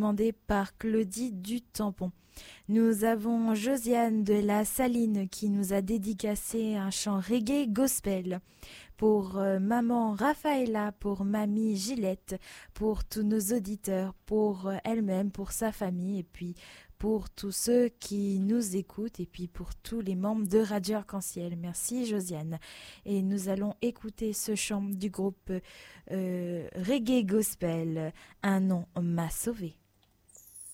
demandé par Claudie du Tampon. Nous avons Josiane de la Saline qui nous a dédicacé un chant reggae gospel pour maman Raphaëla, pour mamie Gillette, pour tous nos auditeurs, pour elle-même, pour sa famille et puis pour tous ceux qui nous écoutent et puis pour tous les membres de Radio Arc-en-Ciel. Merci Josiane. Et nous allons écouter ce chant du groupe reggae gospel, Un nom m'a sauvé.